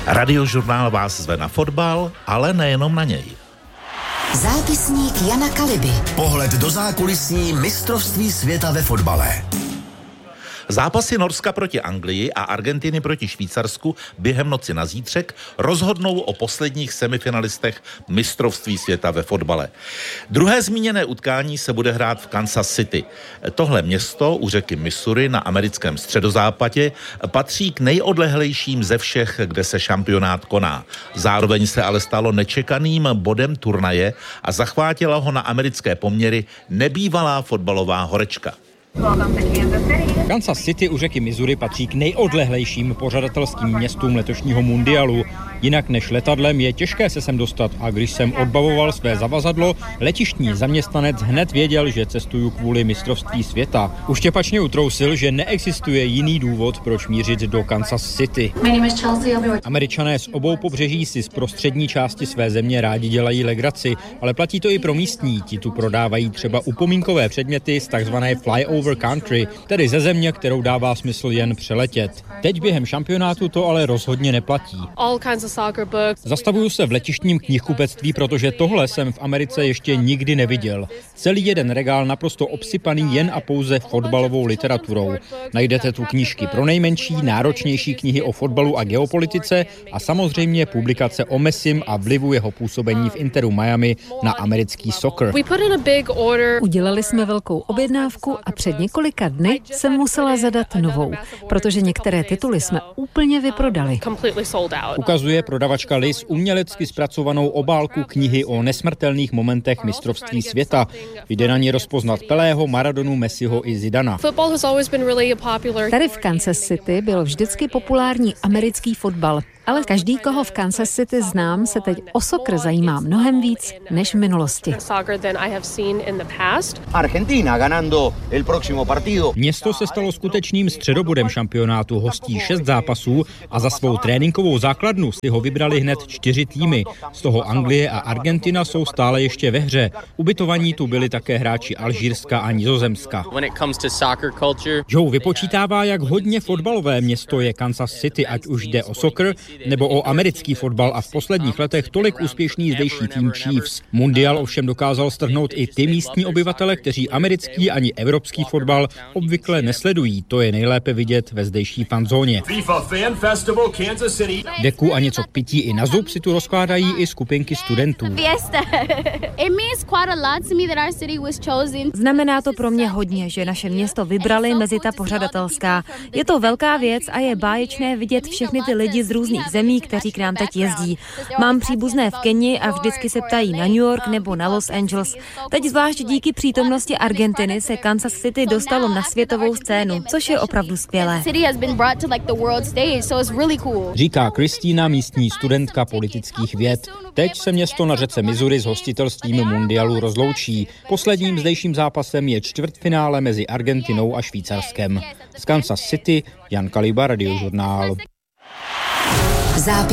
Radiožurnál vás zve na fotbal, ale nejenom na něj. Zápisník Jana Kaliby. Pohled do zákulisí mistrovství světa ve fotbale. Zápasy Norska proti Anglii a Argentiny proti Švýcarsku během noci na zítřek rozhodnou o posledních semifinalistech mistrovství světa ve fotbale. Druhé zmíněné utkání se bude hrát v Kansas City. Tohle město u řeky Missouri na americkém středozápadě patří k nejodlehlejším ze všech, kde se šampionát koná. Zároveň se ale stalo nečekaným bodem turnaje a zachvátila ho na americké poměry nebývalá fotbalová horečka. Kansas City u řeky Missouri patří k nejodlehlejším pořadatelským městům letošního mundialu. Jinak než letadlem je těžké se sem dostat a když jsem odbavoval své zavazadlo, letištní zaměstnanec hned věděl, že cestuju kvůli mistrovství světa. Uštěpačně utrousil, že neexistuje jiný důvod, proč mířit do Kansas City. Američané z obou pobřeží si z prostřední části své země rádi dělají legraci, ale platí to i pro místní. Ti tu prodávají třeba upomínkové předměty z takzvané flyover country, tedy ze země, kterou dává smysl jen přeletět. Teď během šampionátu to ale rozhodně neplatí. Zastavuju se v letištním knihkupectví, protože tohle jsem v Americe ještě nikdy neviděl. Celý jeden regál naprosto obsypaný jen a pouze fotbalovou literaturou. Najdete tu knížky pro nejmenší, náročnější knihy o fotbalu a geopolitice a samozřejmě publikace o Messim a vlivu jeho působení v Interu Miami na americký soccer. Udělali jsme velkou objednávku a před několika dny jsem musela zadat novou, protože některé tituly jsme úplně vyprodali. Ukazuje prodavačka Liz umělecky zpracovanou obálku knihy o nesmrtelných momentech mistrovství světa. Jde na ní rozpoznat Pelého, Maradonu, Messiho i Zidana. Tady v Kansas City byl vždycky populární americký fotbal, ale každý, koho v Kansas City znám, se teď o soccer zajímá mnohem víc než v minulosti. Město se stalo skutečným středobodem šampionátu, hostí 6 zápasů a za svou tréninkovou základnu si ho vybrali hned 4 týmy. Z toho Anglie a Argentina jsou stále ještě ve hře. Ubytovaní tu byli také hráči Alžírska a Nizozemska. Joe vypočítává, jak hodně fotbalové město je Kansas City, ať už jde o soccer nebo o americký fotbal a v posledních letech tolik úspěšný zdejší tým Chiefs. Mundial ovšem dokázal strhnout i ty místní obyvatele, kteří americký ani evropský fotbal obvykle nesledují. To je nejlépe vidět ve zdejší fanzóně. Deku a něco k pití i na zub si tu rozkládají i skupinky studentů. Znamená to pro mě hodně, že naše město vybrali mezi ta pořadatelská. Je to velká věc a je báječné vidět všechny ty lidi z různých zemí, kteří k nám teď jezdí. Mám příbuzné v Keni a vždycky se ptají na New York nebo na Los Angeles. Teď zvlášť díky přítomnosti Argentiny se Kansas City dostalo na světovou scénu, což je opravdu skvělé. Říká Kristýna, místní studentka politických věd. Teď se město na řece Missouri s hostitelstvím mundialu rozloučí. Posledním zdejším zápasem je čtvrtfinále mezi Argentinou a Švýcarskem. Z Kansas City Jan Kaliba, Radiožurnál.